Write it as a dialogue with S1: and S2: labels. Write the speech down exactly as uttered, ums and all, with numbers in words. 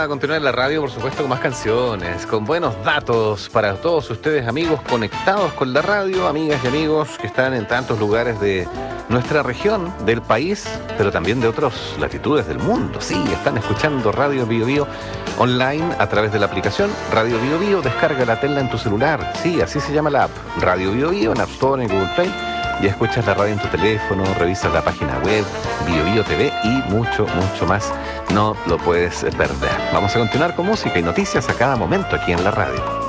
S1: a continuar en la radio, por supuesto, con más canciones, con buenos datos para todos ustedes, amigos conectados con la radio, amigas y amigos que están en tantos lugares de nuestra región, del país, pero también de otras latitudes del mundo. Sí, están escuchando Radio Bio Bio online a través de la aplicación Radio Bio Bio. Descarga la tela en tu celular. Sí, así se llama la app. Radio Bio Bio en App Store, en Google Play. Y escuchas la radio en tu teléfono, revisas la página web, Bio Bio T V y mucho, mucho más. No lo puedes perder. Vamos a continuar con música y noticias a cada momento aquí en la radio.